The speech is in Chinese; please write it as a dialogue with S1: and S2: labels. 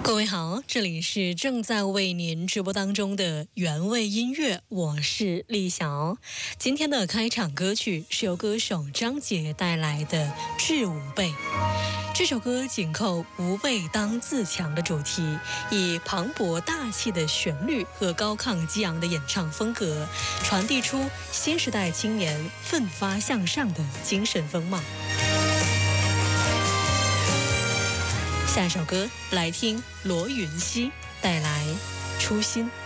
S1: 各位好，这里是正在为您直播当中的原味音乐，我是丽晓。今天的开场歌曲是由歌手张杰带来的《致吾辈》。这首歌紧扣吾辈当自强的主题，以磅礴大气的旋律和高亢激昂的演唱风格，传递出新时代青年奋发向上的精神风貌。下一首歌来听罗云熙带来《初心》。